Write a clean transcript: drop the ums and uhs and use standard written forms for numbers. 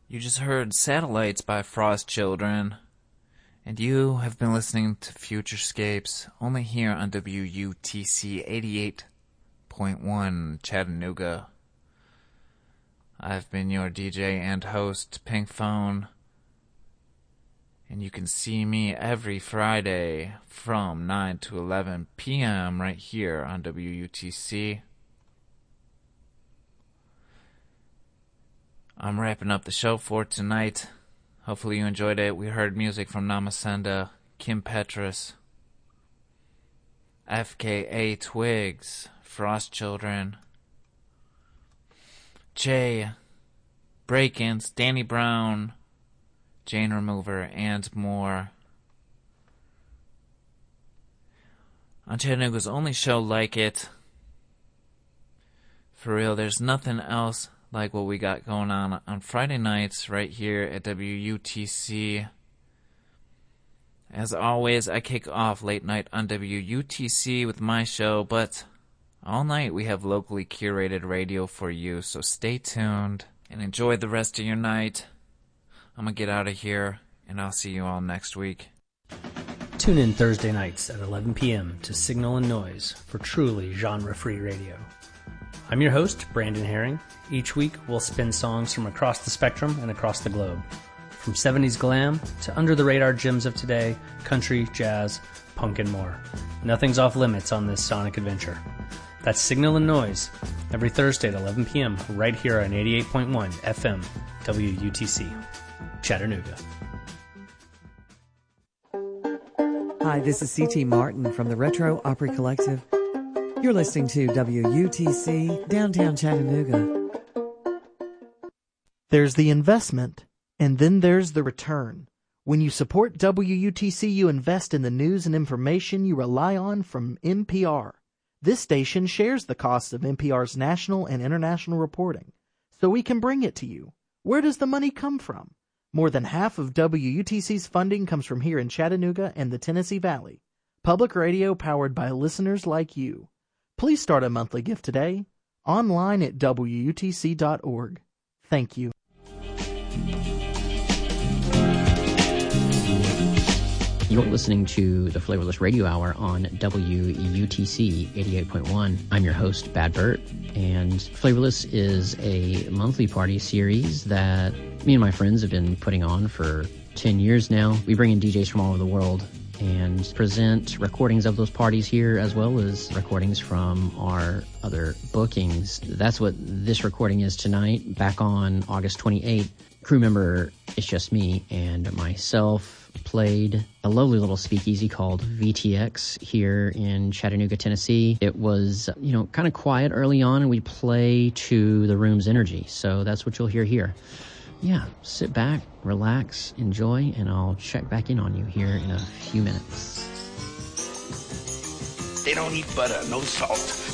You just heard Satellites by Frost Children, and you have been listening to Futurescapes only here on WUTC 88.1 Chattanooga. I've been your DJ and host, Pink Phone, and you can see me every Friday from 9 to 11 p.m. right here on WUTC. I'm wrapping up the show for tonight. Hopefully you enjoyed it. We heard music from Namasenda, Kim Petras, FKA Twigs, Frost Children, Jay, Break-Ins, Danny Brown, Jane Remover, and more. On Chattanooga's only show like it. For real, there's nothing else like what we got going on Friday nights right here at WUTC. As always, I kick off late night on WUTC with my show, but all night we have locally curated radio for you, so stay tuned and enjoy the rest of your night. I'm going to get out of here, and I'll see you all next week. Tune in Thursday nights at 11 p.m. to Signal and Noise for truly genre-free radio. I'm your host, Brandon Herring. Each week, we'll spin songs from across the spectrum and across the globe. From 70s glam to under-the-radar gems of today, country, jazz, punk, and more. Nothing's off limits on this sonic adventure. That's Signal and Noise, every Thursday at 11 p.m. right here on 88.1 FM WUTC, Chattanooga. Hi, this is C.T. Martin from the Retro Opry Collective. You're listening to WUTC, downtown Chattanooga. There's the investment, and then there's the return. When you support WUTC, you invest in the news and information you rely on from NPR. This station shares the costs of NPR's national and international reporting, so we can bring it to you. Where does the money come from? More than half of WUTC's funding comes from here in Chattanooga and the Tennessee Valley. Public radio powered by listeners like you. Please start a monthly gift today, online at WUTC.org. Thank you. You're listening to the Flavorless Radio Hour on WUTC 88.1. I'm your host, Bad Bert, and Flavorless is a monthly party series that me and my friends have been putting on for 10 years now. We bring in DJs from all over the world and present recordings of those parties here, as well as recordings from our other bookings. That's what this recording is tonight. Back on August 28th, crew member It's Just Me and myself played a lovely little speakeasy called VTX here in Chattanooga, Tennessee. It was, kind of quiet early on, and we play to the room's energy. So that's what you'll hear here. Yeah, sit back, relax, enjoy, and I'll check back in on you here in a few minutes. They don't eat butter, no salt.